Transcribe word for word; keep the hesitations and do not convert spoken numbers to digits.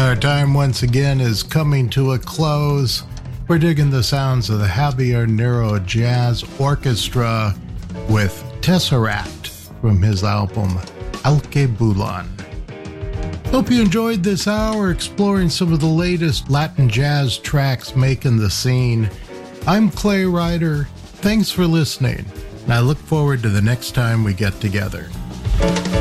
Our time once again is coming to a close. We're digging the sounds of the Javier Nero Jazz Orchestra with Tesseract from his album Alkebulan. Hope you enjoyed this hour exploring some of the latest Latin jazz tracks making the scene. I'm Clay Ryder. Thanks for listening, and I look forward to the next time we get together.